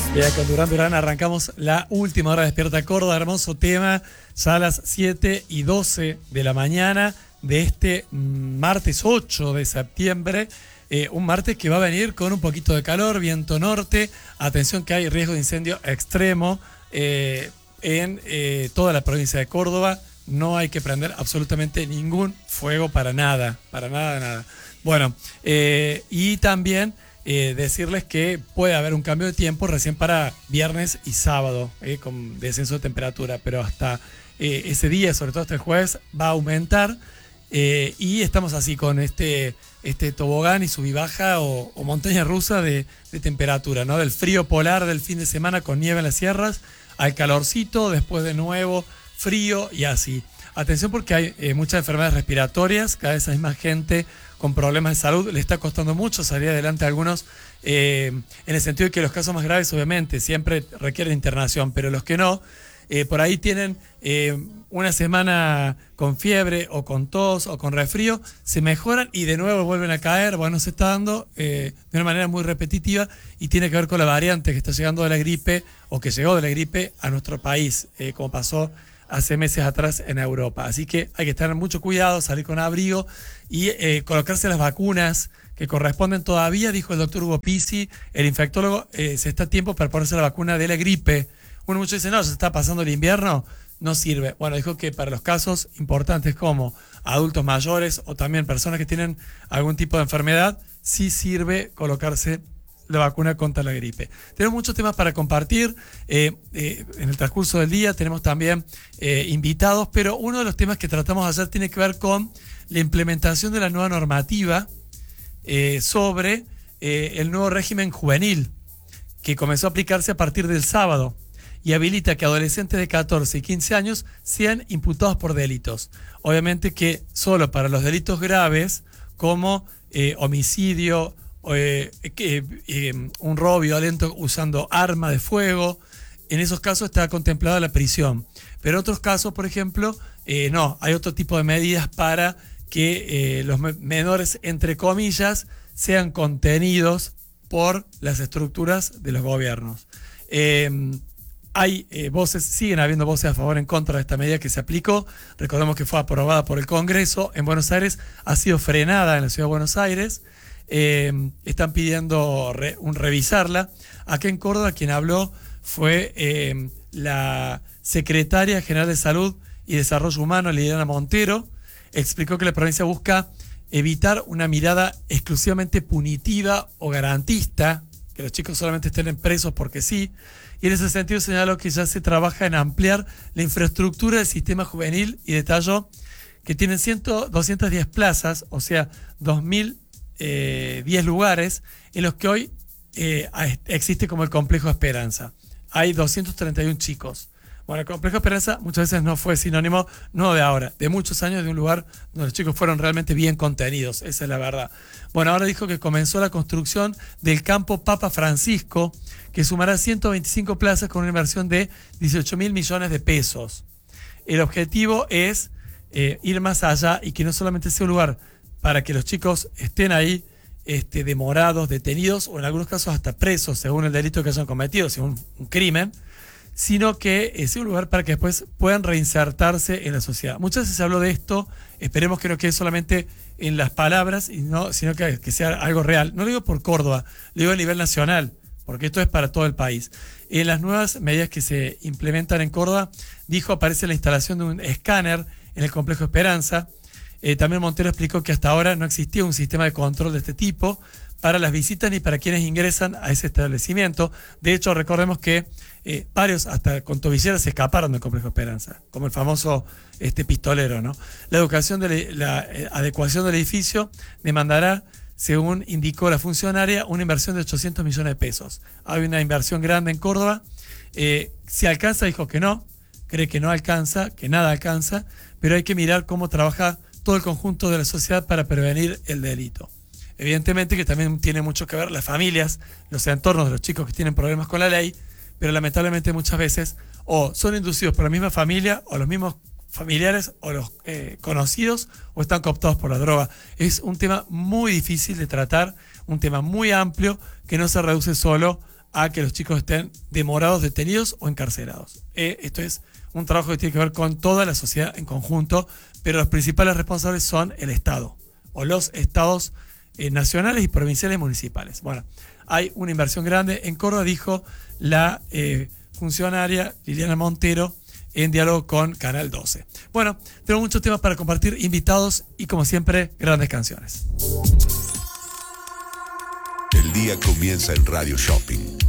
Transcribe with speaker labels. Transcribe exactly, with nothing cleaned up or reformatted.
Speaker 1: Y acá con Durán Durán arrancamos la última hora de Despierta Córdoba, hermoso tema, ya a las siete y doce de la mañana de este martes ocho de septiembre, eh, un martes que va a venir con un poquito de calor, viento norte, atención que hay riesgo de incendio extremo eh, en eh, toda la provincia de Córdoba, no hay que prender absolutamente ningún fuego para nada, para nada, nada. Bueno, eh, y también... Eh, decirles que puede haber un cambio de tiempo recién para viernes y sábado, eh, con descenso de temperatura, pero hasta eh, ese día, sobre todo hasta el jueves, va a aumentar eh, y estamos así con este, este tobogán y sub y baja o, o montaña rusa de, de temperatura, ¿no? Del frío polar del fin de semana con nieve en las sierras al calorcito, después de nuevo frío y así. Atención porque hay eh, muchas enfermedades respiratorias, cada vez hay más gente con problemas de salud, le está costando mucho salir adelante a algunos, eh, en el sentido de que los casos más graves obviamente siempre requieren internación, pero los que no, eh, por ahí tienen eh, una semana con fiebre o con tos o con resfrío, se mejoran y de nuevo vuelven a caer. Bueno, se está dando eh, de una manera muy repetitiva y tiene que ver con la variante que está llegando de la gripe o que llegó de la gripe a nuestro país, eh, como pasó hace meses atrás en Europa. Así que hay que tener mucho cuidado, salir con abrigo y eh, colocarse las vacunas que corresponden todavía, dijo el doctor Hugo Pizzi, el infectólogo, eh, se está a tiempo para ponerse la vacuna de la gripe. Uno mucho dice, no, se está pasando el invierno, no sirve. Bueno, dijo que para los casos importantes como adultos mayores o también personas que tienen algún tipo de enfermedad, sí sirve colocarse la vacuna contra la gripe. Tenemos muchos temas para compartir eh, eh, en el transcurso del día, tenemos también eh, invitados, pero uno de los temas que tratamos de hacer tiene que ver con la implementación de la nueva normativa eh, sobre eh, el nuevo régimen juvenil que comenzó a aplicarse a partir del sábado y habilita que adolescentes de catorce y quince años sean imputados por delitos. Obviamente que solo para los delitos graves como eh, homicidio, Eh, eh, eh, un robo violento usando arma de fuego, en esos casos está contemplada la prisión, pero en otros casos, por ejemplo, eh, no, hay otro tipo de medidas para que eh, los me- menores, entre comillas, sean contenidos por las estructuras de los gobiernos. Eh, hay eh, voces, siguen habiendo voces a favor y en contra de esta medida que se aplicó. Recordemos que fue aprobada por el Congreso en Buenos Aires, ha sido frenada en la ciudad de Buenos Aires. Eh, están pidiendo re, un, revisarla. Acá en Córdoba quien habló fue eh, la secretaria general de Salud y Desarrollo Humano, Liliana Montero. Explicó que la provincia busca evitar una mirada exclusivamente punitiva o garantista, que los chicos solamente estén presos porque sí, y en ese sentido señaló que ya se trabaja en ampliar la infraestructura del sistema juvenil y detalló que tienen cien, doscientas diez plazas, o sea, dos mil Eh, diez lugares en los que hoy eh, existe como el Complejo Esperanza. Hay doscientos treinta y uno chicos. Bueno, el Complejo Esperanza muchas veces no fue sinónimo, no de ahora, de muchos años, de un lugar donde los chicos fueron realmente bien contenidos, esa es la verdad. Bueno, ahora dijo que comenzó la construcción del campo Papa Francisco, que sumará ciento veinticinco plazas con una inversión de dieciocho mil millones de pesos. El objetivo es eh, ir más allá y que no solamente sea un lugar para que los chicos estén ahí este, demorados, detenidos o en algunos casos hasta presos según el delito que hayan cometido, según un crimen, sino que eh, sea un lugar para que después puedan reinsertarse en la sociedad. Muchas veces se habló de esto, esperemos que no quede solamente en las palabras, y no, sino que, que sea algo real. No lo digo por Córdoba, lo digo a nivel nacional, porque esto es para todo el país. En las nuevas medidas que se implementan en Córdoba, dijo, aparece la instalación de un escáner en el Complejo Esperanza. Eh, también Montero explicó que hasta ahora no existía un sistema de control de este tipo para las visitas ni para quienes ingresan a ese establecimiento. De hecho, recordemos que eh, varios, hasta con tobilleras, se escaparon del Complejo Esperanza, como el famoso este, pistolero, ¿no? La educación de la, la eh, adecuación del edificio demandará, según indicó la funcionaria, una inversión de ochocientos millones de pesos. Hay una inversión grande en Córdoba. Eh, si alcanza, dijo que no, cree que no alcanza, que nada alcanza, pero hay que mirar cómo trabaja todo el conjunto de la sociedad para prevenir el delito. Evidentemente que también tiene mucho que ver las familias, los entornos de los chicos que tienen problemas con la ley, pero lamentablemente muchas veces o son inducidos por la misma familia o los mismos familiares o los eh, conocidos o están cooptados por la droga. Es un tema muy difícil de tratar, un tema muy amplio que no se reduce solo a que los chicos estén demorados, detenidos o encarcelados. Eh, esto es un trabajo que tiene que ver con toda la sociedad en conjunto, pero los principales responsables son el Estado o los estados eh, nacionales y provinciales y municipales. Bueno, hay una inversión grande. En Córdoba, dijo la eh, funcionaria Liliana Montero en diálogo con Canal doce. Bueno, tengo muchos temas para compartir, invitados y, como siempre, grandes canciones.
Speaker 2: El día comienza en Radio Shopping.